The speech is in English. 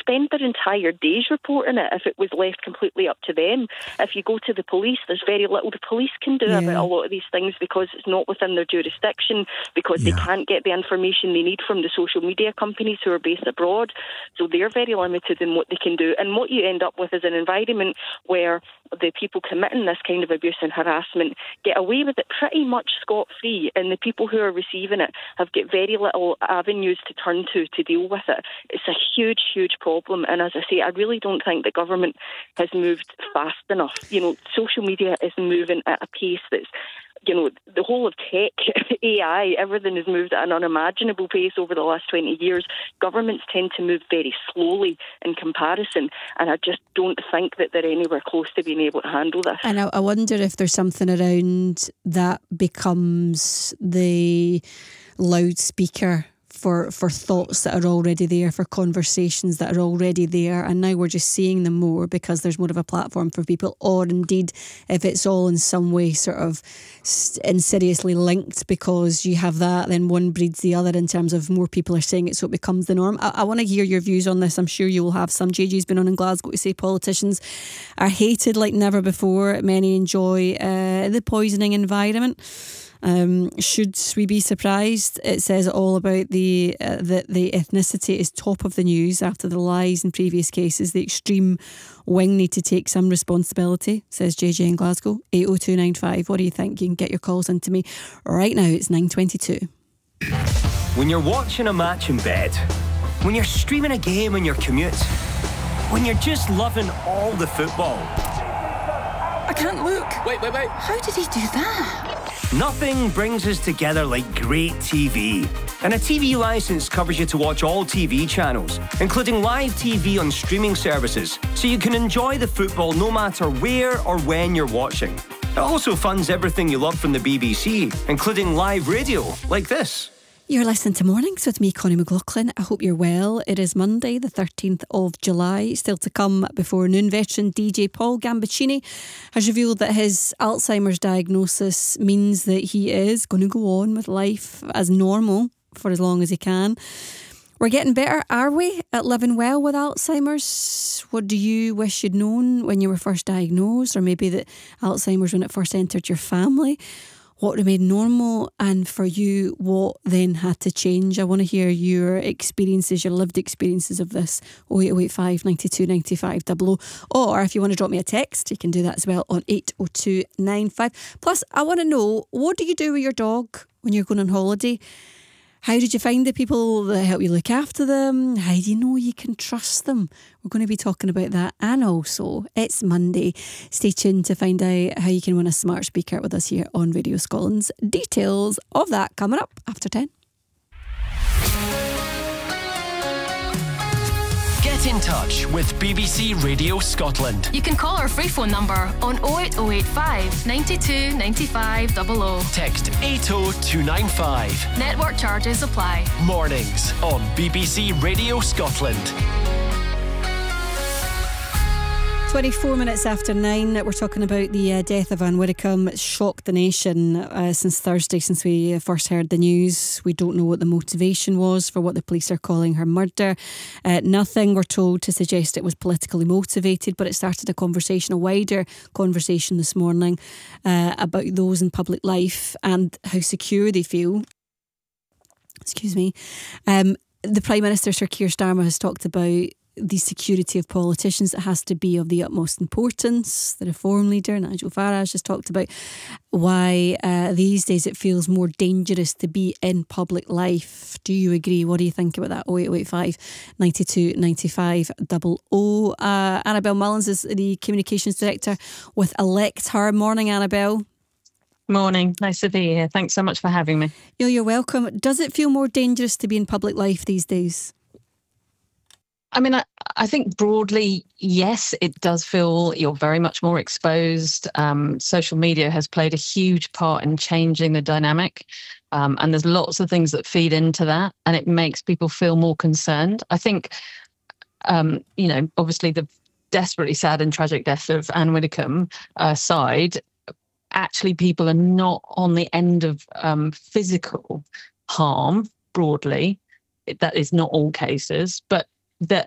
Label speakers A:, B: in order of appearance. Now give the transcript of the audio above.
A: spend their entire days reporting it if it was left completely up to them. If you go to the police, there's very little the police can do about a lot of these things because it's not within their jurisdiction, because they can't get the information they need from the social media companies who are based abroad. So they're very limited in what they can do. And what you end up with is an environment where the people committing this kind of abuse and harassment get away with it pretty much scot-free, and the people who are receiving it have got very little avenues to turn to deal with it. It's a huge, huge problem. And as I say, I really don't think the government has moved fast enough. You know, social media is moving at a pace that's, you know, the whole of tech, AI, everything has moved at an unimaginable pace over the last 20 years. Governments tend to move very slowly in comparison, and I just don't think that they're anywhere close to being able to handle this.
B: And I wonder if there's something around that becomes the loudspeaker for thoughts that are already there, for conversations that are already there, and now we're just seeing them more because there's more of a platform for people, or indeed if it's all in some way sort of insidiously linked, because you have that, then one breeds the other in terms of more people are saying it, so it becomes the norm. I want to hear your views on this. I'm sure you will have some. JJ's been on in Glasgow to say politicians are hated like never before. Many enjoy the poisoning environment. Should we be surprised? It says all about that the ethnicity is top of the news after the lies in previous cases. The extreme wing need to take some responsibility, says JJ in Glasgow. 80295. What do you think? You can get your calls into me right now. It's 9:22.
C: When you're watching a match in bed, when you're streaming a game on your commute, when you're just loving all the football.
D: I can't look.
E: Wait.
D: How did he do that?
C: Nothing brings us together like great TV. And a TV licence covers you to watch all TV channels, including live TV on streaming services, so you can enjoy the football no matter where or when you're watching. It also funds everything you love from the BBC, including live radio, like this.
B: You're listening to Mornings with me, Connie McLaughlin. I hope you're well. It is Monday, the 13th of July. Still to come before noon, veteran DJ Paul Gambaccini has revealed that his Alzheimer's diagnosis means that he is going to go on with life as normal for as long as he can. We're getting better, are we, at living well with Alzheimer's? What do you wish you'd known when you were first diagnosed, or maybe that Alzheimer's when it first entered your family? What remained normal, and for you, what then had to change? I want to hear your experiences, your lived experiences of this. 08085 92 95 00. Or if you want to drop me a text, you can do that as well on 80295. Plus, I want to know, what do you do with your dog when you're going on holiday? How did you find the people that help you look after them? How do you know you can trust them? We're going to be talking about that. And also, it's Monday. Stay tuned to find out how you can win a smart speaker with us here on Radio Scotland's. Details of that coming up after 10.
F: Get in touch with BBC Radio Scotland.
G: You can call our free phone number on 08085 92 95 00.
F: Text 80295.
G: Network charges apply.
F: Mornings on BBC Radio Scotland.
B: 24 minutes after 9, we're talking about the death of Anne Widdecombe. It's shocked the nation since Thursday, since we first heard the news. We don't know what the motivation was for what the police are calling her murder. Nothing, we're told, to suggest it was politically motivated, but it started a conversation, a wider conversation this morning about those in public life and how secure they feel. Excuse me. The Prime Minister, Sir Keir Starmer, has talked about the security of politicians. It has to be of the utmost importance. The Reform leader, Nigel Farage, has talked about why these days it feels more dangerous to be in public life. Do you agree? What do you think about that? 08085 92 95 00. Annabelle Mullins is the Communications Director with Elect Her. Morning, Annabelle.
H: Morning. Nice to be here. Thanks so much for having me.
B: You're welcome. Does it feel more dangerous to be in public life these days?
H: I mean, I think broadly, yes, it does feel you're very much more exposed. Social media has played a huge part in changing the dynamic. And there's lots of things that feed into that, and it makes people feel more concerned. I think, obviously the desperately sad and tragic death of Anne Widdecombe aside, actually people are not on the end of physical harm broadly. That is not all cases, but